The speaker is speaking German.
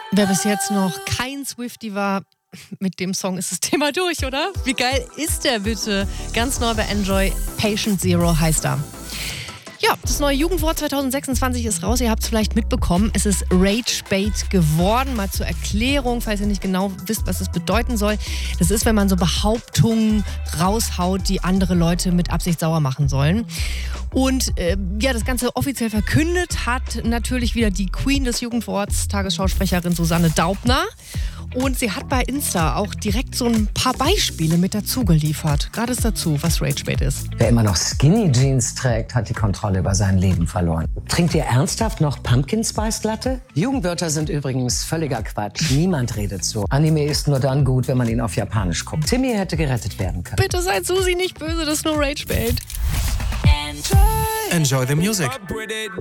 Wer bis jetzt noch kein Swiftie war, mit dem Song ist das Thema durch, oder? Wie geil ist der bitte? Ganz neu bei Enjoy, Patient Zero heißt er. Ja, das neue Jugendwort 2026 ist raus. Ihr habt es vielleicht mitbekommen. Es ist Ragebait geworden. Mal zur Erklärung, falls ihr nicht genau wisst, was es bedeuten soll. Das ist, wenn man so Behauptungen raushaut, die andere Leute mit Absicht sauer machen sollen. Und das Ganze offiziell verkündet hat natürlich wieder die Queen des Jugendworts, Tagesschausprecherin Susanne Daubner. Und sie hat bei Insta auch direkt so ein paar Beispiele mit dazu geliefert. Gerade ist dazu, was Ragebait ist. Wer immer noch Skinny Jeans trägt, hat die Kontrolle über sein Leben verloren. Trinkt ihr ernsthaft noch Pumpkin Spice Latte? Jugendwörter sind übrigens völliger Quatsch. Niemand redet so. Anime ist nur dann gut, wenn man ihn auf Japanisch guckt. Timmy hätte gerettet werden können. Bitte seid Susi nicht böse, das ist nur Ragebait. Enjoy the music.